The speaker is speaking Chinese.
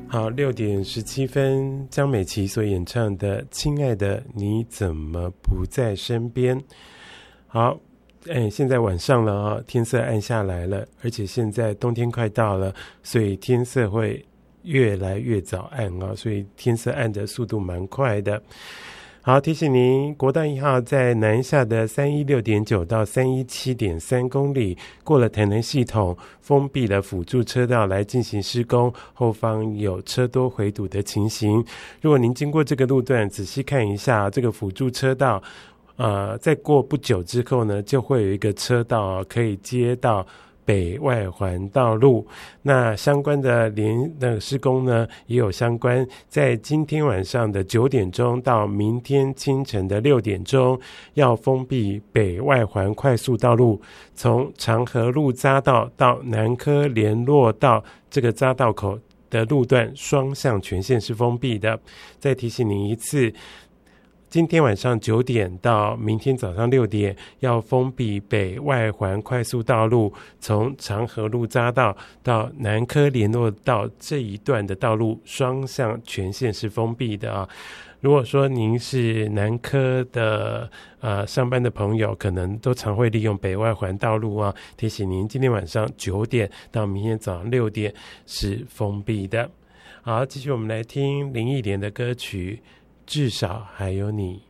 好，6点17分，江美琪所演唱的《亲爱的你怎么不在身边》。好，现在晚上了啊，天色暗下来了，而且现在冬天快到了，所以天色会越来越早暗啊，所以天色暗的速度蛮快的。好，提醒您，国道1号在南下的316.9到317.3公里，过了台南系统，封闭了辅助车道来进行施工，后方有车多回堵的情形。如果您经过这个路段，仔细看一下这个辅助车道，再过不久之后呢，就会有一个车道可以接到北外环道路。那相关的施工呢，也有相关，在今天晚上的9点钟到明天清晨的6点钟，要封闭北外环快速道路，从长河路匝道到南科联络道这个匝道口的路段双向全线是封闭的。再提醒您一次，今天晚上9点到明天早上6点，要封闭北外环快速道路，从长河路匝道到南科联络道这一段的道路双向全线是封闭的啊。如果说您是南科的上班的朋友，可能都常会利用北外环道路啊，提醒您今天晚上9点到明天早上6点是封闭的。好，继续我们来听林忆莲的歌曲，至少还有你。